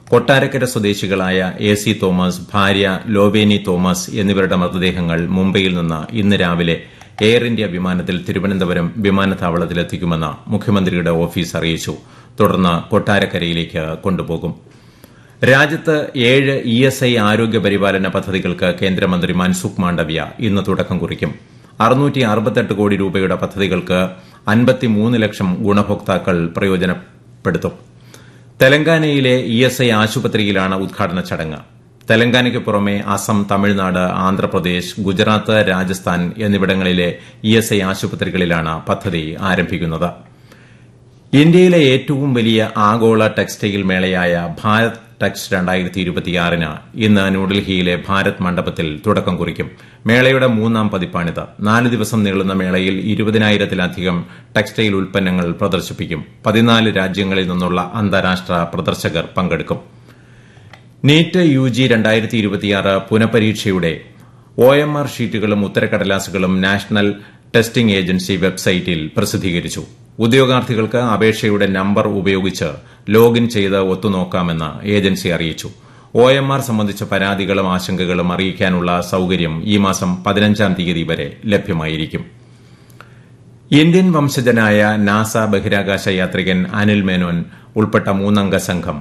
കൊട്ടാരക്കര സ്വദേശികളായ AC. Thomas, ഭാര്യ ലോവേനി Thomas എന്നിവരുടെ മൃതദേഹങ്ങൾ മുംബൈയിൽ നിന്ന് ഇന്ന് രാവിലെ എയർ ഇന്ത്യ വിമാനത്തിൽ തിരുവനന്തപുരം വിമാനത്താവളത്തിലെത്തിക്കുമെന്ന് മുഖ്യമന്ത്രിയുടെ ഓഫീസ് അറിയിച്ചു. തുടർന്ന് കൊട്ടാരക്കരയിലേക്ക് കൊണ്ടുപോകും. രാജ്യത്ത് 7 ESI ആരോഗ്യ പരിപാലന പദ്ധതികൾക്ക് കേന്ദ്രമന്ത്രി മൻസുഖ് മാണ്ഡവ്യ ഇന്ന് തുടക്കം കുറിക്കും. 668 കോടി രൂപയുടെ പദ്ധതികൾക്ക് 53 ലക്ഷം ഗുണഭോക്താക്കൾ പ്രയോജനപ്പെടുത്തും. തെലങ്കാനയിലെ ESI ആശുപത്രിയിലാണ് ഉദ്ഘാടന ചടങ്ങ്. തെലങ്കാനയ്ക്ക് പുറമെ അസം, തമിഴ്നാട്, ആന്ധ്രാപ്രദേശ്, ഗുജറാത്ത്, രാജസ്ഥാൻ എന്നിവിടങ്ങളിലെ ESI ആശുപത്രികളിലാണ് പദ്ധതി ആരംഭിക്കുന്നത്. ഇന്ത്യയിലെ ഏറ്റവും വലിയ ആഗോള ടെക്സ്റ്റൈൽ മേളയായ ഭാരത് ടെക്സ് 2026 ഇന്ന് ന്യൂഡൽഹിയിലെ ഭാരത് മണ്ഡപത്തിൽ തുടക്കം കുറിക്കും. മേളയുടെ 3ാം പതിപ്പാണിത്. 4 ദിവസം നീളുന്ന മേളയിൽ 20,000-ത്തിലധികം ടെക്സ്റ്റൈൽ ഉൽപ്പന്നങ്ങൾ പ്രദർശിപ്പിക്കും. 14 രാജ്യങ്ങളിൽ നിന്നുള്ള അന്താരാഷ്ട്ര പ്രദർശകർ പങ്കെടുക്കും. NEET UG 2026 പുനഃപരീക്ഷയുടെ OMR ഷീറ്റുകളും ഉത്തരക്കടലാസുകളും national testing agency വെബ്സൈറ്റിൽ പ്രസിദ്ധീകരിച്ചു. ഉദ്യോഗാർത്ഥികൾക്ക് അപേക്ഷയുടെ നമ്പർ ഉപയോഗിച്ച് ലോഗിൻ ചെയ്ത് ഒത്തുനോക്കാമെന്ന് ഏജൻസി അറിയിച്ചു. OMR സംബന്ധിച്ച പരാതികളും ആശങ്കകളും അറിയിക്കാനുള്ള സൌകര്യം ഈ മാസം 15-ാം തീയതി വരെ ലഭ്യമായിരിക്കും. ഇന്ത്യൻ വംശജനായ നാസ ബഹിരാകാശ യാത്രികൻ അനിൽ മേനോൻ ഉൾപ്പെട്ട 3-അംഗ സംഘം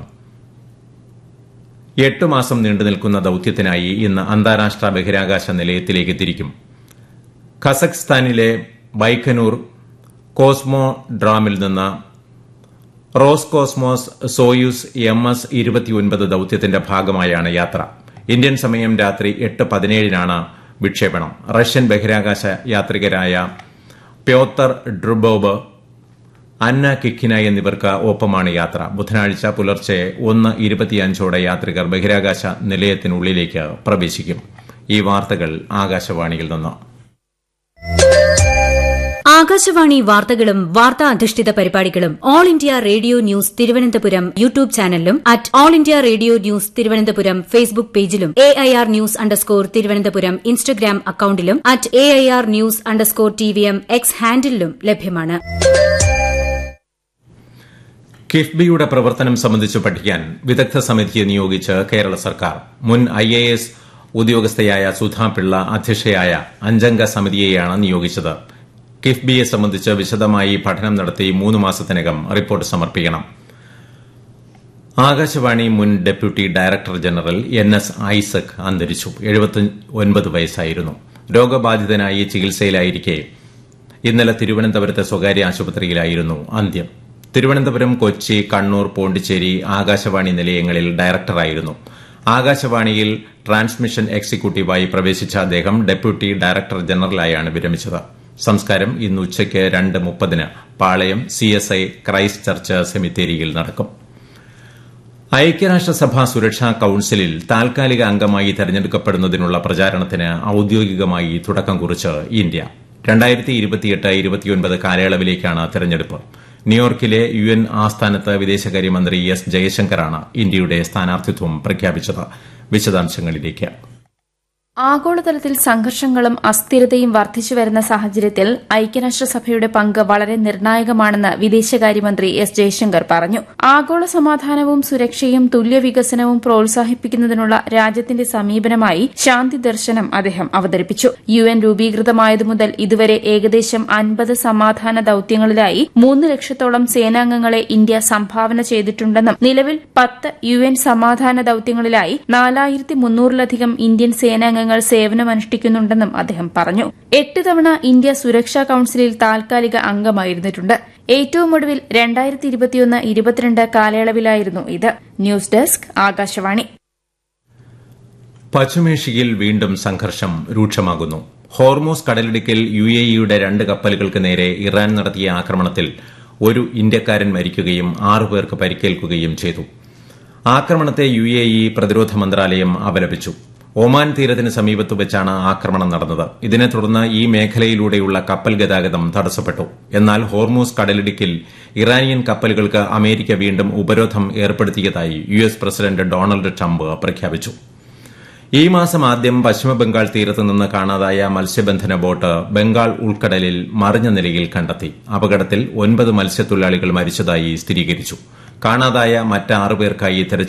8 മാസം നീണ്ടുനിൽക്കുന്ന ദൌത്യത്തിനായി ഇന്ന് അന്താരാഷ്ട്ര ബഹിരാകാശ നിലയത്തിലേക്ക് തിരിക്കും. ഖസക്സ്ഥാനിലെ ബൈക്കനൂർ കോസ്മോഡ്രാമിൽ നിന്ന് റോസ്കോസ്മോസ് സോയൂസ് MS-29 ദൌത്യത്തിന്റെ ഭാഗമായാണ് യാത്ര. ഇന്ത്യൻ സമയം രാത്രി 8:17 വിക്ഷേപണം. റഷ്യൻ ബഹിരാകാശ യാത്രികരായ പ്യോത്തർ ഡ്രുബോവ്, അന്ന കിഖിന എന്നിവർക്ക് ഒപ്പമാണ് യാത്ര. ബുധനാഴ്ച പുലർച്ചെ 1:25 യാത്രികർ ബഹിരാകാശ നിലയത്തിനുള്ളിലേക്ക് പ്രവേശിക്കും. ഈ വാർത്തകൾ ആകാശവാണിയിൽ നിന്ന്. ആകാശവാണി വാർത്തകളും വാർത്താ അധിഷ്ഠിത പരിപാടികളും all India radio news Thiruvananthapuram YouTube ചാനലിലും @all India radio news Thiruvananthapuram Facebook പേജിലും AIR ന്യൂസ് _ ഇൻസ്റ്റഗ്രാം അക്കൌണ്ടിലും @AIR ന്യൂസ് _ X ഹാൻഡിലും ലഭ്യമാണ്. കിഫ്ബിയുടെ പ്രവർത്തനം സംബന്ധിച്ച് പഠിക്കാൻ വിദഗ്ധ സമിതിയെ നിയോഗിച്ച് കേരള സർക്കാർ. മുൻ IAS ഉദ്യോഗസ്ഥയായ സുധാ പിള്ള അധ്യക്ഷയായ 5-അംഗ സമിതിയെയാണ് നിയോഗിച്ചത്. കിഫ്ബിയെ സംബന്ധിച്ച് വിശദമായി പഠനം നടത്തി 3 മാസത്തിനകം റിപ്പോർട്ട് സമർപ്പിക്കണം. ആകാശവാണി മുൻ deputy director general NS Isaac അന്തരിച്ചു. 79 വയസ്സായിരുന്നു. രോഗബാധിതനായി ചികിത്സയിലായിരിക്കെ ഇന്നലെ തിരുവനന്തപുരത്തെ സ്വകാര്യ ആശുപത്രിയിലായിരുന്നു അന്ത്യം. തിരുവനന്തപുരം, കൊച്ചി, കണ്ണൂർ, പോണ്ടിച്ചേരി ആകാശവാണി നിലയങ്ങളിൽ ഡയറക്ടറായിരുന്നു. ആകാശവാണിയിൽ ട്രാൻസ്മിഷൻ എക്സിക്യൂട്ടീവായി പ്രവേശിച്ച അദ്ദേഹം ഡെപ്യൂട്ടി ഡയറക്ടർ ജനറലായാണ് വിരമിച്ചത്. സംസ്കാരം ഇന്ന് ഉച്ചയ്ക്ക് 2:30 പാളയം CSI ക്രൈസ്റ്റ് ചർച്ച് സെമിത്തേരിയിൽ നടക്കും. ഐക്യരാഷ്ട്രസഭ സുരക്ഷാ കൌൺസിലിൽ താൽക്കാലിക അംഗമായി തെരഞ്ഞെടുക്കപ്പെടുന്നതിനുള്ള പ്രചാരണത്തിന് ഔദ്യോഗികമായി തുടക്കം കുറിച്ച് ഇന്ത്യ. 2028-29 കാലയളവിലേക്കാണ് തെരഞ്ഞെടുപ്പ്. ന്യൂയോർക്കിലെ UN ആസ്ഥാനത്ത് വിദേശകാര്യമന്ത്രി S ജയശങ്കറാണ് ഇന്ത്യയുടെ സ്ഥാനാർത്ഥിത്വം പ്രഖ്യാപിച്ചത്. വിശദാംശങ്ങളിലേക്ക്. ആഗോളതലത്തിൽ സംഘർഷങ്ങളും അസ്ഥിരതയും വർദ്ധിച്ചുവരുന്ന സാഹചര്യത്തിൽ ഐക്യരാഷ്ട്രസഭയുടെ പങ്ക് വളരെ നിർണായകമാണെന്ന് വിദേശകാര്യമന്ത്രി S ജയശങ്കർ പറഞ്ഞു. ആഗോള സമാധാനവും സുരക്ഷയും തുല്യ വികസനവും പ്രോത്സാഹിപ്പിക്കുന്നതിനുള്ള രാജ്യത്തിന്റെ സമീപനമായി ശാന്തി ദർശനം അദ്ദേഹം അവതരിപ്പിച്ചു. UN രൂപീകൃതമായതു മുതൽ ഇതുവരെ ഏകദേശം 50 സമാധാന ദൌത്യങ്ങളിലായി 3 ലക്ഷത്തോളം സേനാംഗങ്ങളെ ഇന്ത്യ സംഭാവന ചെയ്തിട്ടുണ്ടെന്നും നിലവിൽ 10 UN സമാധാന ദൌത്യങ്ങളിലായി 4300-ലധികം ഇന്ത്യൻ സേനാംഗങ്ങൾ സേവനമനുഷ്ഠിക്കുന്നുണ്ടെന്നും അദ്ദേഹം പറഞ്ഞു. 8 തവണ ഇന്ത്യ സുരക്ഷാ കൌൺസിലിൽ താൽക്കാലിക അംഗമായിരുന്നിട്ടുണ്ട്. ഏറ്റവും ഒടുവിൽ 2021-22 കാലയളവിലായിരുന്നു ഇത്. News desk, Akashvani. പശ്ചിമേഷ്യയിൽ വീണ്ടും സംഘർഷം രൂക്ഷമാകുന്നു. ഹോർമൂസ് കടലിടുക്കിൽ UAEയുടെ 2 കപ്പലുകൾക്ക് നേരെ ഇറാൻ നടത്തിയ ആക്രമണത്തിൽ ഒരു ഇന്ത്യക്കാരൻ മരിക്കുകയും 6 പേർക്ക് പരിക്കേൽക്കുകയും ചെയ്തു. ആക്രമണത്തെ UAE പ്രതിരോധ മന്ത്രാലയം അപലപിച്ചു. ഒമാൻ തീരത്തിന് സമീപത്ത് വെച്ചാണ് ആക്രമണം നടന്നത്. ഇതിനെ തുടർന്ന് ഈ മേഖലയിലൂടെയുള്ള കപ്പൽ ഗതാഗതം തടസ്സപ്പെട്ടു. എന്നാൽ ഹോർമൂസ് കടലിടുക്കിൽ ഇറാനിയൻ കപ്പലുകൾക്ക് അമേരിക്ക വീണ്ടും ഉപരോധം ഏർപ്പെടുത്തിയതായി US പ്രസിഡന്റ് ഡൊണാൾഡ് ട്രംപ് പ്രഖ്യാപിച്ചു. ഈ മാസം ആദ്യം പശ്ചിമബംഗാൾ തീരത്ത് നിന്ന് കാണാതായ മത്സ്യബന്ധന ബോട്ട് ബംഗാൾ ഉൾക്കടലിൽ മറിഞ്ഞ നിലയിൽ കണ്ടെത്തി. അപകടത്തിൽ 9 മത്സ്യത്തൊഴിലാളികൾ മരിച്ചതായി സ്ഥിരീകരിച്ചു. കാണാതായ മറ്റ് 6 പേർക്കായി